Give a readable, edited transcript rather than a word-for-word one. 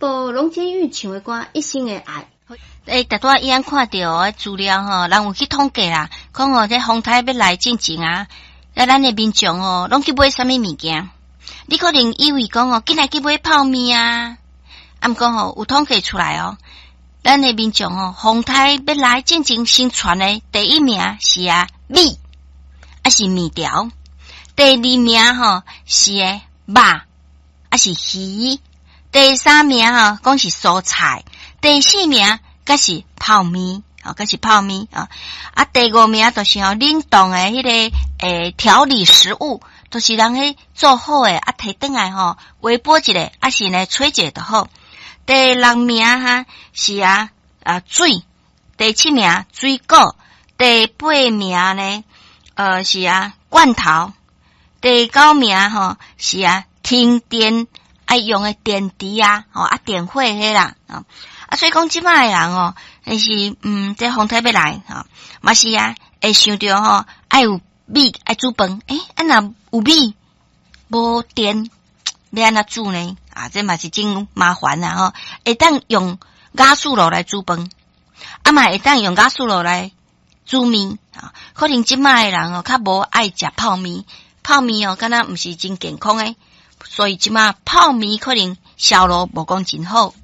部龙千玉唱的歌《一生的爱》。 大多伊安看到的资料吼，人有去统计啦，讲这风台要来进前啊，咱的民众拢去买啥物物件？你可能以为讲进来去买泡面啊，毋过有统计出来咱的民众风台要来进前先传的第一名是米，是面条；第二名是肉，是鱼；第三名讲是蔬菜；第四名才是泡面，才是泡面第五名就是冷冻的迄个调理食物，都是人去做好的摕转来微波一下，是呢吹一下就好。第六名是水，第七名水果，第八名呢是罐头，第九名是停电用的电池电火迄啦所以讲即摆的人但是这风台要来嘛是会想着爱有米爱煮饭若有米无电要安怎煮呢这嘛是真麻烦啦会当用雅素炉来煮饭嘛会当用雅素炉来煮面可能即摆的人较无爱食泡面敢若毋是真健康所以即摆泡面可能销路无讲真好。